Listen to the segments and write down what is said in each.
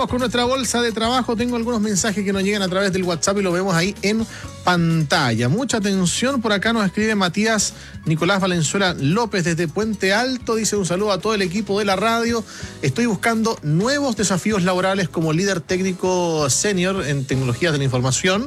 vamos con nuestra bolsa de trabajo. Tengo algunos mensajes que nos llegan a través del WhatsApp y lo vemos ahí en pantalla. Mucha atención, por acá nos escribe Matías Nicolás Valenzuela López desde Puente Alto. Dice: un saludo a todo el equipo de la radio. Estoy buscando nuevos desafíos laborales como líder técnico senior en tecnologías de la información.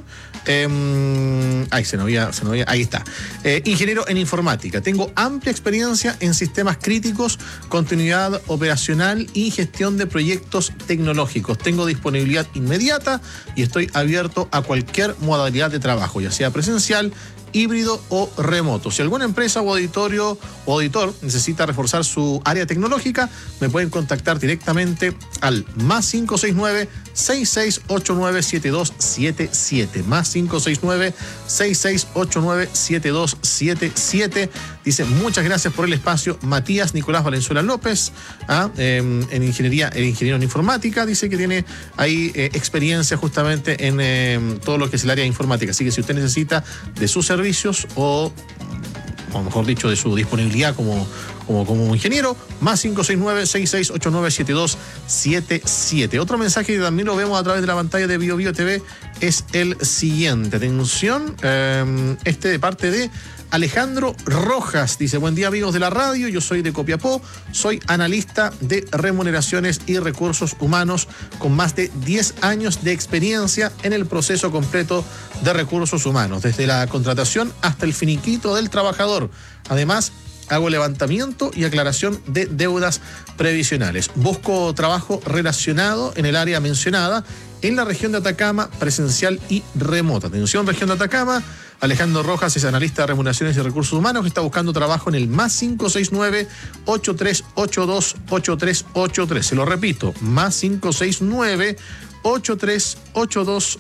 Ahí está. Ingeniero en informática. Tengo amplia experiencia en sistemas críticos, continuidad operacional y gestión de proyectos tecnológicos. Tengo disponibilidad inmediata y estoy abierto a cualquier modalidad de trabajo, ya sea presencial, híbrido o remoto. Si alguna empresa o auditorio o auditor necesita reforzar su área tecnológica, me pueden contactar directamente al +569 6689 7277. +569 6689 7277. Dice: muchas gracias por el espacio, Matías Nicolás Valenzuela López, en ingeniería, el ingeniero en informática. Dice que tiene ahí experiencia justamente en todo lo que es el área de informática. Así que si usted necesita de sus servicios o mejor dicho, de su disponibilidad como ingeniero, +569 6689 7277. Otro mensaje que también lo vemos a través de la pantalla de BioBio TV es el siguiente. Atención, de parte de Alejandro Rojas. Dice: buen día, amigos de la radio, yo soy de Copiapó, soy analista de remuneraciones y recursos humanos con más de 10 años de experiencia en el proceso completo de recursos humanos, desde la contratación hasta el finiquito del trabajador. Además, hago levantamiento y aclaración de deudas previsionales. Busco trabajo relacionado en el área mencionada en la región de Atacama, presencial y remota. Atención, región de Atacama. Alejandro Rojas es analista de remuneraciones y recursos humanos que está buscando trabajo en el +569 8382 8383. Se lo repito, +569 8382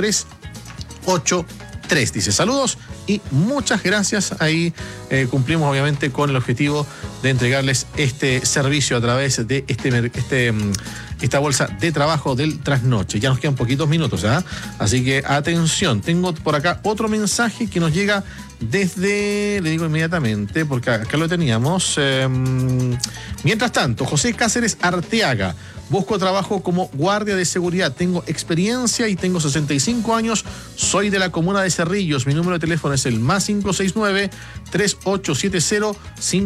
8383. Dice: saludos y muchas gracias. Ahí cumplimos obviamente con el objetivo de entregarles este servicio a través de esta bolsa de trabajo del trasnoche. Ya nos quedan poquitos minutos, así que atención. Tengo por acá otro mensaje que nos llega desde, le digo inmediatamente porque acá lo teníamos. Mientras tanto, José Cáceres Arteaga: busco trabajo como guardia de seguridad. Tengo experiencia y tengo 65 años. Soy de la comuna de Cerrillos. Mi número de teléfono es el +569 3870